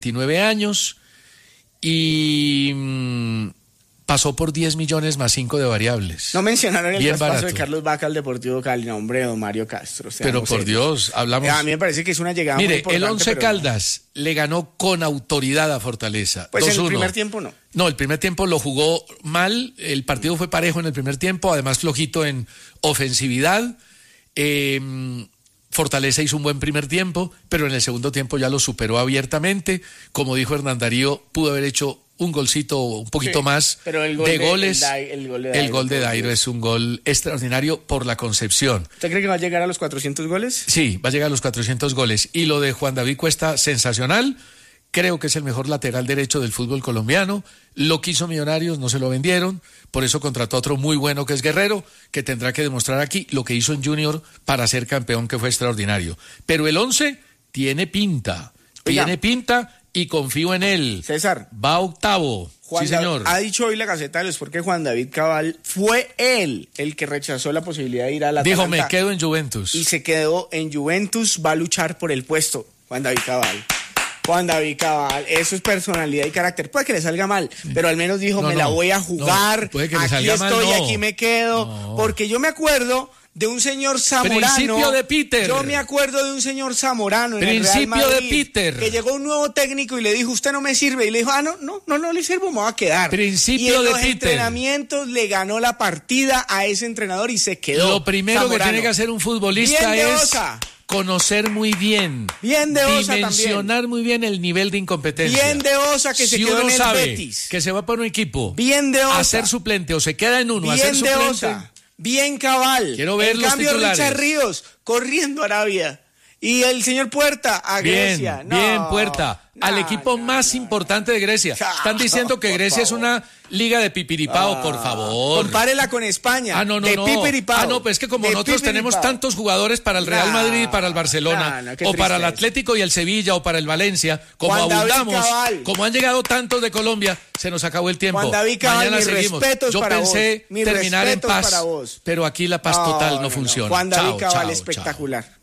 29 años y pasó por 10 millones más 5 de variables. No mencionaron el Bien traspaso barato. de Carlos Vaca al Deportivo Cali, no, hombre, don Mario Castro. Pero por Dios, hablamos... A mí me parece que es una llegada muy Mire, importante. el Once pero Caldas le ganó con autoridad a Fortaleza. Pues 2-1. en el primer tiempo no. No, el primer tiempo lo jugó mal, el partido fue parejo en el primer tiempo, además flojito en ofensividad. Fortaleza hizo un buen primer tiempo, pero en el segundo tiempo ya lo superó abiertamente. Como dijo Hernán Darío, pudo haber hecho un golcito un poquito más pero el gol de goles. el gol de Dairo es un gol extraordinario por la concepción. ¿Usted cree que va a llegar a los 400 goles? Sí, va a llegar a los 400 goles. Y lo de Juan David Cuesta, sensacional. Creo que es el mejor lateral derecho del fútbol colombiano. Lo quiso Millonarios, no se lo vendieron. Por eso contrató a otro muy bueno que es Guerrero, que tendrá que demostrar aquí lo que hizo en Junior para ser campeón, que fue extraordinario. Pero el 11 tiene pinta. Oiga. Tiene pinta y confío en él. César. Va octavo. Sí, señor. Ha dicho hoy la Gaceta de los Sport que Juan David Cabal fue él el que rechazó la posibilidad de ir a la Dijo, Atalanta me quedo en Juventus. y se quedó en Juventus, va a luchar por el puesto. Juan David Cabal. Juan David Cabal, eso es personalidad y carácter. Puede que le salga mal, pero al menos dijo, la voy a jugar, puede que le aquí salga estoy, mal, aquí me quedo. Porque yo me acuerdo de un señor zamorano. Principio de Peter. Yo me acuerdo de un señor zamorano en el Real Principio Madrid, de Peter. que llegó un nuevo técnico y le dijo, usted no me sirve. Y le dijo, no le sirvo, me voy a quedar. Principio y en de los Peter. entrenamientos le ganó la partida a ese entrenador y se quedó. Lo primero Zamorano. que tiene que hacer un futbolista Bien de es Osa. conocer muy bien, Bien de Osa dimensionar muy bien el nivel de incompetencia. Bien de Osa que se si quedó uno en el sabe Betis. que se va para un equipo Bien de Osa. a ser suplente o se queda en uno a ser Bien de suplente, Osa, bien Cabal. Quiero ver en los cambio, titulares. Richard Ríos corriendo a Arabia. Y el señor Puerta a Grecia. Bien, Puerta. Al equipo más importante de Grecia. Están diciendo que Grecia es una liga de pipiripao, por favor. Compárela con España. No. De pipiripao. Pues es que como De nosotros tenemos pipiripao. tantos jugadores para el Real Madrid y para el Barcelona, qué o para el tristeza. Atlético y el Sevilla, o para el Valencia, como Juan David abundamos, Cabal. como han llegado tantos de Colombia, se nos acabó el tiempo. Juan David Cabal, Mañana mis seguimos. respetos Yo para pensé vos. Mis terminar en respetos paz, para vos. pero aquí la paz total no funciona. Juan David Chao, Cabal, chao, espectacular. chao.